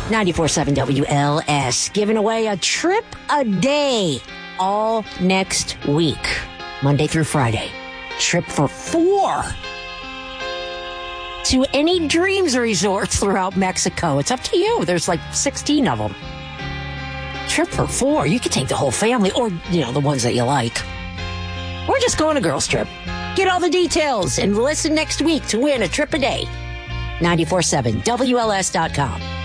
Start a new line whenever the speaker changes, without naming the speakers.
94.7 WLS, giving away a trip a day all next week, Monday through Friday. Trip for 4 to any Dreams resorts throughout Mexico. It's up to you. There's like 16 of them. Trip for 4. You can take the whole family or, the ones that you like. Or just go on a girls' trip. Get all the details and listen next week to win a trip a day. 94.7 WLS.com.